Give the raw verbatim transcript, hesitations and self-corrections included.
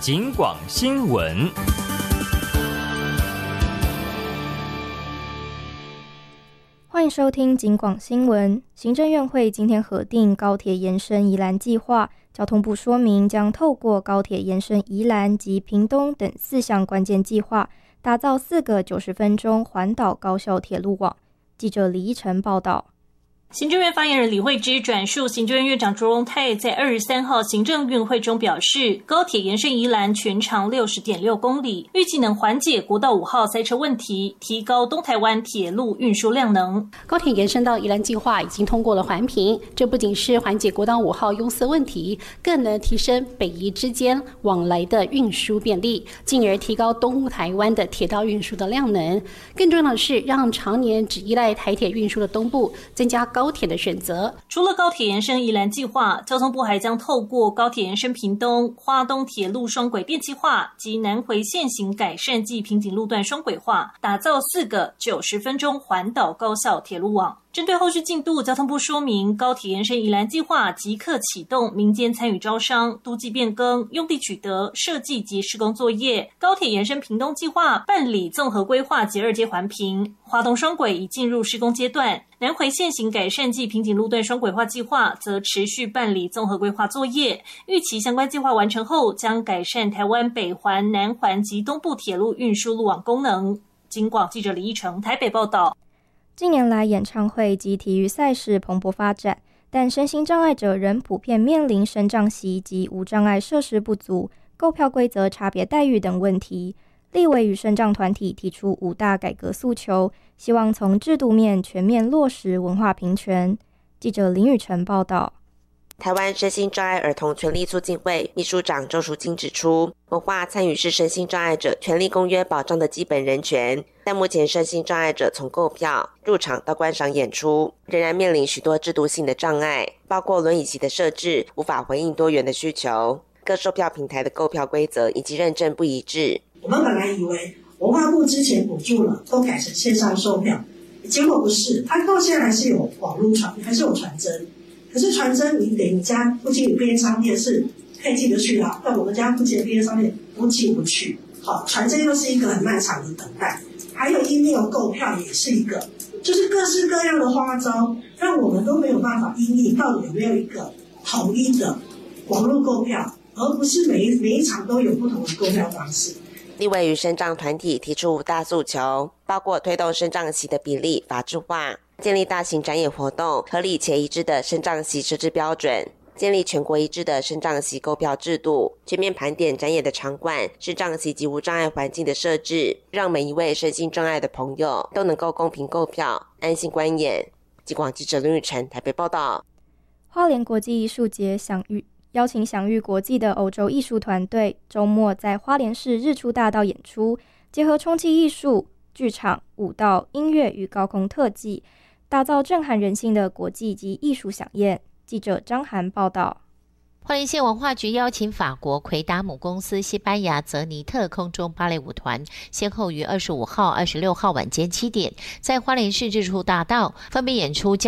警广新闻。 欢迎收听警广新闻。行政院会今天核定高铁延伸宜兰计划，交通部说明将透过高铁延伸宜兰及屏东等四项关键计划，打造四个九十分钟环岛高效铁路网。记者李依晨报道。 行政院发言人李慧芝转述行政院院长卓荣泰在二十三号行政院会中表示，高铁延伸宜兰全长 六十点六公里，预计能缓解国道五号塞车问题，提高东台湾铁路运输量能。 高铁延伸到宜兰计划已经通过了环评，这不仅是缓解国道五号拥塞问题，更能提升北宜之间往来的运输便利，进而提高东台湾的铁道运输的量能。更重要的是，让常年只依赖台铁运输的东部增加高铁的选择。 除了高铁延伸宜兰计划，交通部还将透过高铁延伸屏东、花东铁路双轨电气化及南回线型改善暨瓶颈路段双轨化，打造四个九十分钟环岛高效铁路网。针对后续进度，交通部说明，高铁延伸宜兰计划即刻启动民间参与招商、都计变更、用地取得、设计及施工作业。高铁延伸屏东计划办理综合规划及二阶环评，花东双轨已进入施工阶段。南回线型改善暨瓶颈路段双轨化计划则持续办理综合规划作业，预期相关计划完成后，将改善台湾北环、南环及东部铁路运输路网功能。警广记者李依成台北报道。 近年来，演唱会及体育赛事蓬勃发展，但身心障碍者仍普遍面临身障席及无障碍设施不足、购票规则差别待遇等问题。立委与身障团体提出五大改革诉求，希望从制度面全面落实文化平权。记者林宇晨报道。 台湾身心障碍儿童权利促进会秘书长周淑金指出，文化参与是身心障碍者权利公约保障的基本人权，但目前身心障碍者从购票、入场到观赏演出，仍然面临许多制度性的障碍，包括轮椅席的设置无法回应多元的需求，各售票平台的购票规则以及认证不一致。 我们本来以为文化部之前补助了都改成线上售票，结果不是，它到现在还是有网络传，还是有传真。可是传真你得你家附近有便利商店是可以进得去的，但我们家附近的便利商店都进不去。好，传真又是一个很漫长的等待，还有 email 购票也是一个，就是各式各样的花招，让我们都没有办法因应到底有没有一个统一的网络购票，而不是每一每一场都有不同的购票方式。 立委与身障团体提出五大诉求，包括推动身障席的比例法制化，建立大型展演活动合理且一致的身障席设置标准，建立全国一致的身障席购票制度，全面盘点展演的场馆、身障席及无障碍环境的设置，让每一位身心障碍的朋友都能够公平购票、安心观演。警广记者林宇晨台北报道。 花莲国际艺术节享誉邀请享誉国际的欧洲艺术团队，周末在花莲市日出大道演出，结合充气艺术、剧场、舞蹈、音乐与高空特技，打造震撼人心的国际级艺术飨宴。记者张涵报道。 花莲县文化局邀请法国奎达姆公司、西班牙泽尼特空中芭蕾舞团，先后于二十五号、二十六号晚间七点，在花莲市日出大道分别演出